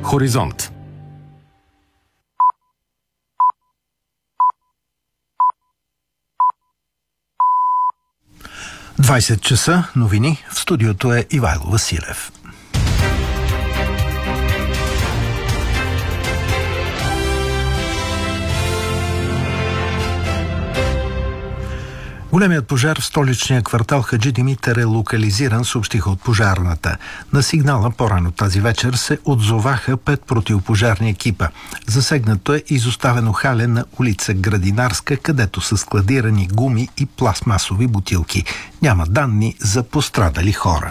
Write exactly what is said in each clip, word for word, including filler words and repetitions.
Хоризонт. двайсет часа, новини, в студиото е Ивайло Василев. Големият пожар в столичния квартал Хаджи Димитър е локализиран, съобщиха от пожарната. На сигнала по-рано тази вечер се отзоваха пет противопожарни екипа. Засегнато е изоставено хале на улица Градинарска, където са складирани гуми и пластмасови бутилки. Няма данни за пострадали хора.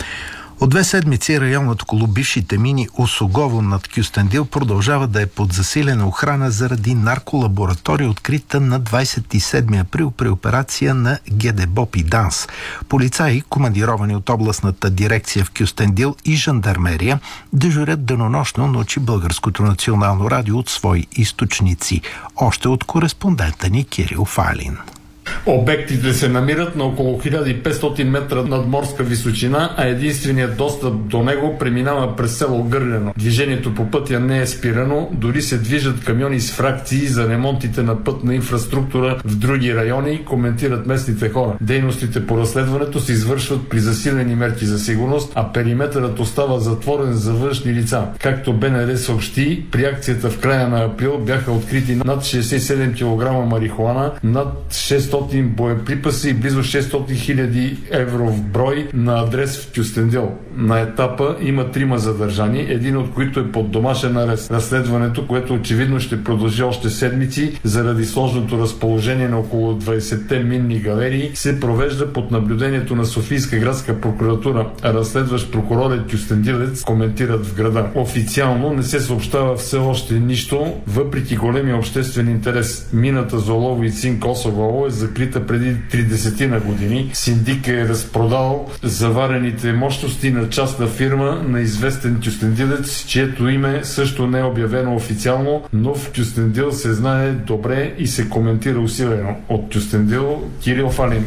От две седмици районът около бившите мини Осогово над Кюстендил продължава да е под засилена охрана заради нарколаборатория, открита на двайсет и седми април при операция на ГДБОП и ДАНС. Полицаи, командировани от областната дирекция в Кюстендил и жандармерия, дежурят денонощно, научи Българското национално радио от свои източници. Още от кореспондента ни Кирил Файлин. Обектите се намират на около хиляда и петстотин метра надморска височина, а единственият достъп до него преминава през село Гърлено. Движението по пътя не е спирано, дори се движат камиони с фракции за ремонтите на пътна инфраструктура в други райони, коментират местните хора. Дейностите по разследването се извършват при засилени мерки за сигурност, а периметърът остава затворен за външни лица. Както БНР съобщи, при акцията в края на април бяха открити над шейсет и седем килограма марихуана, над шестстотин боеприпаси и близо шестстотин хиляди евро в брой на адрес в Кюстендил. На етапа има трима задържани, един от които е под домашен арест. Разследването, което очевидно ще продължи още седмици, заради сложното разположение на около двайсетте минни галерии, се провежда под наблюдението на Софийска градска прокуратура, а разследващ прокурор е кюстендилец, коментират в града. Официално не се съобщава все още нищо, въпреки големия обществен интерес. Мината за олово и цинк Осогово е закрита преди тридесет години. Синдик е разпродал заварените мощности на частна фирма на известен кюстендилец, чието име също не е обявено официално, но в Кюстендил се знае добре и се коментира усилено. От Кюстендил, Кирил Фалин.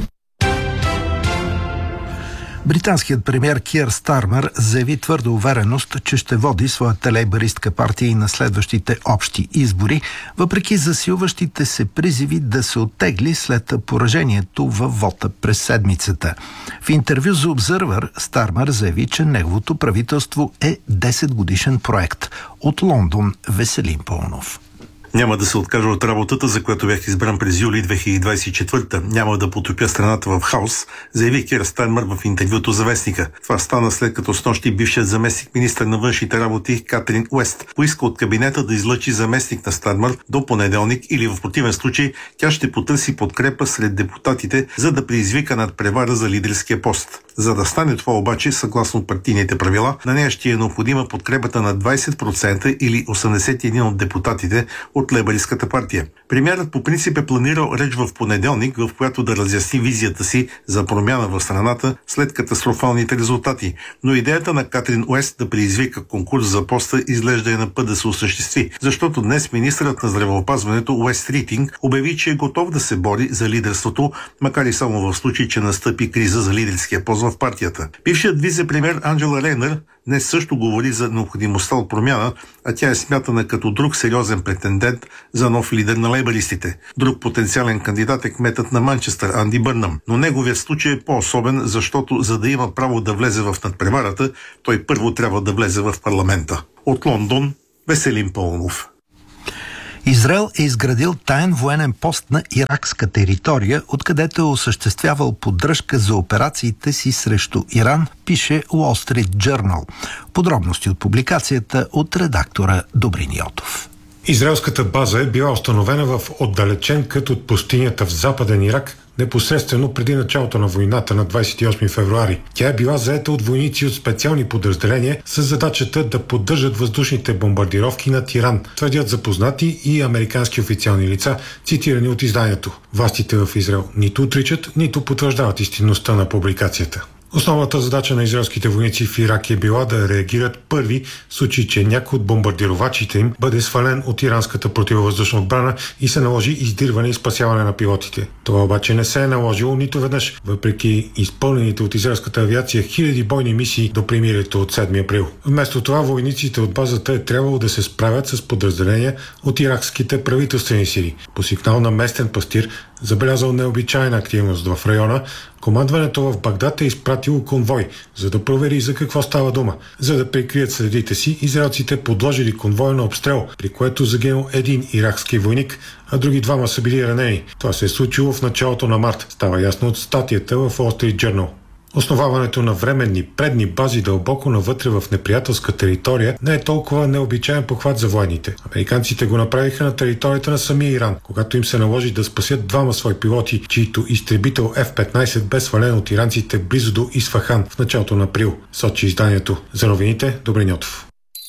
Британският премиер Кир Стармер заяви твърда увереност, че ще води своята лейбъристка партия и на следващите общи избори, въпреки засилващите се призиви да се оттегли след поражението във вота през седмицата. В интервю за Observer Стармер заяви, че неговото правителство е десет годишен проект. От Лондон, Веселин Пълнов. Няма да се откажа от работата, за която бях избран през юли две хиляди двайсет и четвърта. Няма да потопя страната в хаос, заяви Кир Стармер в интервюто за вестника. Това стана след като снощи бившият заместник министър на външните работи Катрин Уест поиска от кабинета да излъчи заместник на Стармер до понеделник, или в противен случай тя ще потърси подкрепа сред депутатите, за да предизвика надпревара за лидерския пост. За да стане това обаче, съгласно партийните правила, на нея ще е необходима подкрепата на двайсет процента или осемдесет и един от депутатите от лейбъристската партия. Премиерът по принцип е планирал реч в понеделник, в която да разясни визията си за промяна в страната след катастрофалните резултати. Но идеята на Катрин Уест да предизвика конкурс за поста изглежда е на път да се осъществи, защото днес министърът на здравеопазването Уест Ритинг обяви, че е готов да се бори за лидерството, макар и само в случай, че настъпи криза за лидерския пост в партията. Бившият вице-премиер Анджела Рейнер днес също говори за необходимостта от промяна, а тя е смятана като друг сериозен претендент за нов лидер на лейбъристите. Друг потенциален кандидат е кметът на Манчестър Анди Бърнъм, но неговият случай е по-особен, защото за да има право да влезе в надпреварата, той първо трябва да влезе в парламента. От Лондон, Веселин Пълнов. Израел е изградил таен военен пост на иракска територия, откъдето е осъществявал поддръжка за операциите си срещу Иран, пише Wall Street Journal. Подробности от публикацията от редактора Добрин Йотов. Израелската база е била установена в отдалечен кът от пустинята в западен Ирак, непосредствено преди началото на войната на двайсет и осми февруари. Тя е била заета от войници от специални подразделения с задачата да поддържат въздушните бомбардировки над Иран, твърдят запознати и американски официални лица, цитирани от изданието. Властите в Израел нито отричат, нито потвърждават истинността на публикацията. Основната задача на израелските войници в Ирак е била да реагират първи в случай, че някой от бомбардировачите им бъде свален от иранската противовъздушна отбрана и се наложи издирване и спасяване на пилотите. Това обаче не се е наложило нито веднъж, въпреки изпълнените от израелската авиация хиляди бойни мисии до примирието от седми април. Вместо това войниците от базата е трябвало да се справят с подразделения от иракските правителствени сили. По сигнал на местен пастир, забелязал необичайна активност в района, командването в Багдад е изпратило конвой, за да провери за какво става дума. За да прикрият следите си, израелците подложили конвоя на обстрел, при което загинал един иракски войник, а други двама са били ранени. Това се е случило в началото на март, става ясно от статията в Wall Street Journal. Основаването на временни предни бази дълбоко навътре в неприятелска територия не е толкова необичаен похват за военните. Американците го направиха на територията на самия Иран, когато им се наложи да спасят двама свои пилоти, чието изтребител Еф петнайсет бе свален от иранците близо до Исфахан в началото на април, сочи изданието. За новините, Добрин Йотов.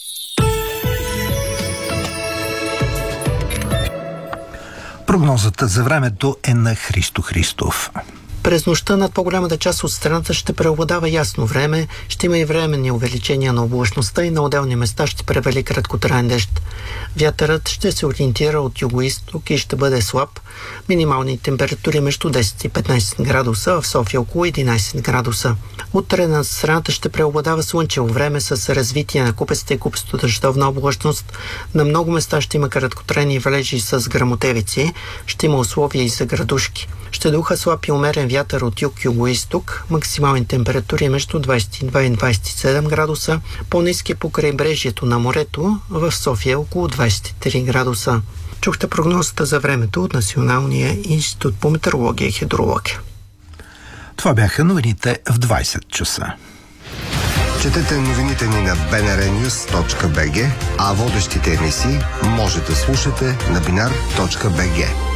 Прогнозата за времето е на Христо Христов. През нощта над по-голямата част от страната ще преобладава ясно време, ще има и временни увеличения на облачността и на отделни места ще превали краткотраен дъжд. Вятърът ще се ориентира от югоизток и ще бъде слаб. Минимални температури между десет и петнайсет градуса, в София около единайсет градуса. Утре над страната ще преобладава слънчево време с развитие на купеста и купесто дъждовна облачност. На много места ще има краткотрайни валежи с гръмотевици, ще има условия и за градушки. Ще духа слаб и умерен вятър от юг-югоизток, максимални температури между двайсет и два и двайсет и седем градуса, по-ниски по крайбрежието на морето, в София около двайсет и три градуса. Чухте прогнозата за времето от Националния институт по метеорология и хидрология. Това бяха новините в двайсет часа. Четете новините ни на би ен ар нюс точка би джи, а водещите емисии може да слушате на бинар точка би джи.